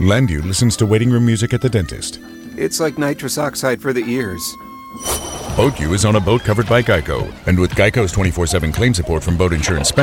Landu listens to waiting room music at the dentist. It's like nitrous oxide for the ears. Boat U is on a boat covered by Geico. And with Geico's 24/7 claim support from Boat Insurance Specialists,